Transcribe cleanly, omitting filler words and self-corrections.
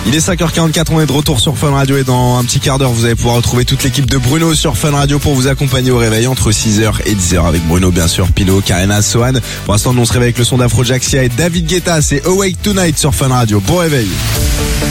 Il est 5h44, on est de retour sur Fun Radio et dans un petit quart d'heure, vous allez pouvoir retrouver toute l'équipe de Bruno sur Fun Radio pour vous accompagner au réveil entre 6h et 10h avec Bruno, bien sûr, Pilo, Karena, Sohan. Pour l'instant, nous on se réveille avec le son d'Afrojaxia et David Guetta, c'est Awake Tonight sur Fun Radio. Bon réveil.